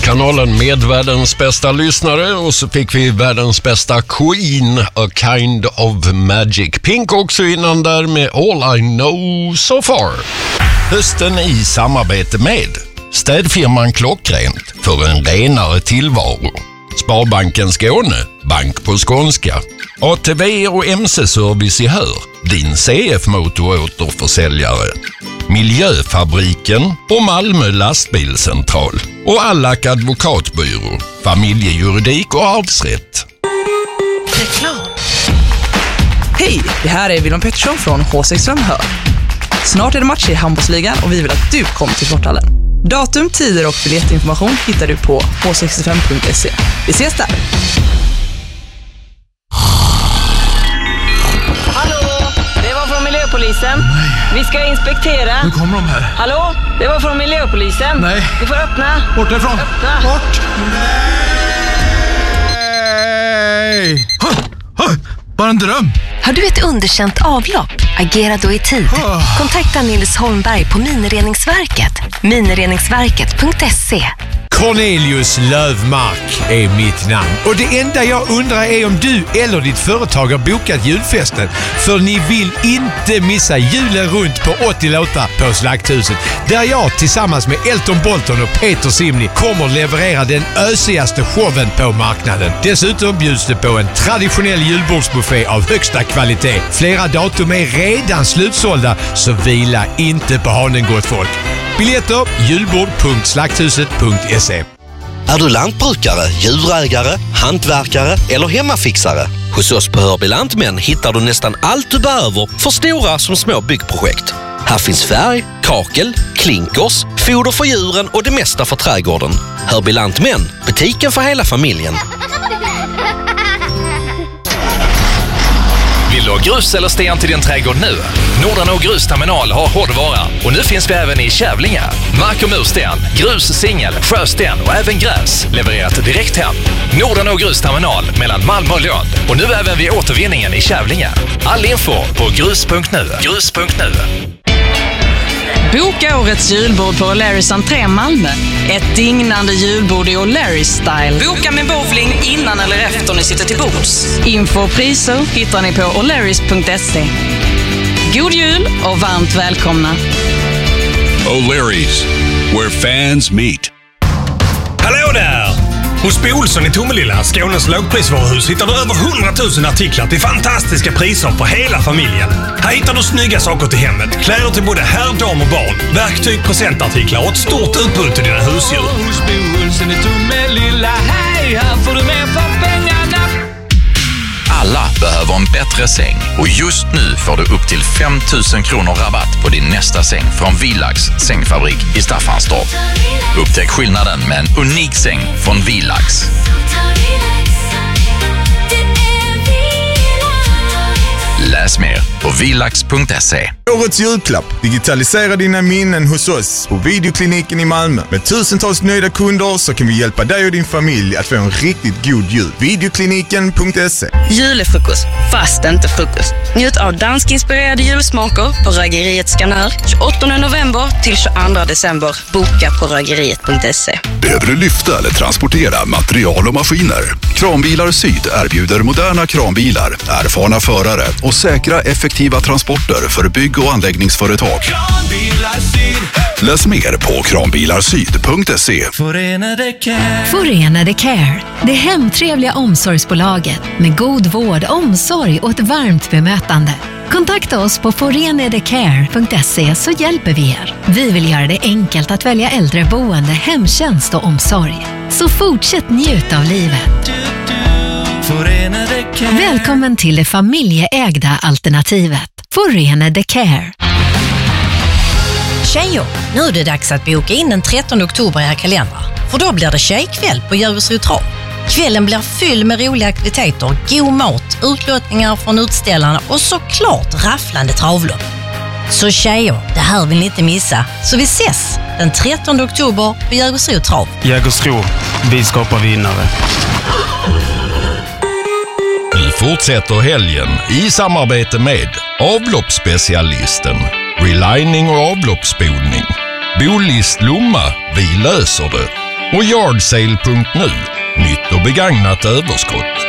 Kanalen med världens bästa lyssnare, och så fick vi världens bästa Queen, A Kind of Magic. Pink också innan där med All I Know So Far. Hösten i samarbete med städfirman Klockrent för en renare tillvaro, Sparbanken Skåne, bank på skånska, ATV och MC-service i Hör, din CF-motoråterförsäljare, Miljöfabriken och Malmö lastbilscentral och Allak advokatbyrå, familjejuridik och arvsrätt. Reklam. Hej, det här är Wilhelm Pettersson från H6 Hör. Snart är det match i handbollsligan och vi vill att du kommer till sporthallen. Datum, tider och biljettinformation hittar du på h65.se. Vi ses där! Hallå, det var från miljöpolisen. Vi ska inspektera. Nu kommer de här. Hallå, det var från miljöpolisen. Nej. Du får öppna. Bort därifrån. Öppna. Bort. Nej. Bara en dröm. Har du ett underkänt avlopp? Agera då i tid. Kontakta Nils Holmberg på Minireningsverket. Minireningsverket.se. Cornelius Lövmark är mitt namn. Och det enda jag undrar är om du eller ditt företag har bokat julfesten. För ni vill inte missa julen runt på 80 låtar på Slakthuset. Där jag tillsammans med Elton Bolton och Peter Simni kommer leverera den ösigaste showen på marknaden. Dessutom bjuds det på en traditionell julbordsbuffé av högsta kvalitet. Flera datum är redan slutsålda, så vila inte på hanen, gott folk. Biljetter julbord.slakthuset.se. Är du lantbrukare, djurägare, hantverkare eller hemmafixare? Hos oss på Hörby Lantmän hittar du nästan allt du behöver för stora som små byggprojekt. Här finns färg, kakel, klinkers, foder för djuren och det mesta för trädgården. Hörby Lantmän, butiken för hela familjen. Vill du ha grus eller sten till din trädgård nu? Nordanå Grusterminal har hårdvara och nu finns vi även i Kävlinge. Mark- och mursten, grus, singel, sjösten och även gräs levererat direkt hem. Nordanå Grusterminal mellan Malmö och Lund och nu även vid återvinningen i Kävlinge. All info på grus.nu. Grus.nu. Boka årets julbord på O'Larrys entré Malmö. Ett dignande julbord i O'Larrys-style. Boka med bowling innan eller efter ni sitter till bords. Info och priser hittar ni på O'Larrys.se. God jul och varmt välkomna. O'Larrys, where fans meet. Hallå där! Hos Bo Olsson i Tomelilla, Skånes lågprisvaruhus, hittar du över 100 000 artiklar till fantastiska priser för hela familjen. Här hittar du snygga saker till hemmet, kläder till både herr, dam och barn, verktyg, presentartiklar och ett stort utbud till dina husdjur. Hos Bo Olsson i Tomelilla, hej, här får du mer för pengarna. Alla behöver en bättre säng och just nu får du upp till 5 000 kronor rabatt på din nästa säng från Villax sängfabrik i Staffanstorp. Upptäck skillnaden med en unik säng från Villax. Läs mer på villax.se. Årets julklapp. Digitalisera dina minnen hos oss på Videokliniken i Malmö. Med tusentals nöjda kunder så kan vi hjälpa dig och din familj att få en riktigt god jul. Videokliniken.se. Julefrukost, fast inte frukost. Njut av danskinspirerade julsmaker på Rögeriet Skanör 28 november till 22 december. Boka på rögeriet.se. Behöver du lyfta eller transportera material och maskiner? Kranbilar Syd erbjuder moderna kranbilar, erfarna förare och säkra effektiva transporter för bygg- och anläggningsföretag. Läs mer på kranbilarsyd.se. Förenade Care, det hemtrevliga omsorgsbolaget med god vård, omsorg och ett varmt bemötande. Kontakta oss på forenadecare.se så hjälper vi er. Vi vill göra det enkelt att välja äldreboende, hemtjänst och omsorg. Så fortsätt njuta av livet. Välkommen till det familjeägda alternativet. Förenade Care. Tjejer, nu är det dags att boka in den 13 oktober i era kalendrar. För då blir det tjejkväll på Jägersro Trav. Kvällen blir fylld med roliga aktiviteter, god mat, utlottningar från utställarna och såklart rafflande travlopp. Så tjejer, det här vill ni inte missa. Så vi ses den 13 oktober på Jägersro Trav. Jägersro, vi skapar vinnare. Vi fortsätter helgen i samarbete med avloppsspecialisten, relining och avloppsspolning. Bolist Lomma, vi löser det. Och Yardsale.nu, nytt och begagnat överskott.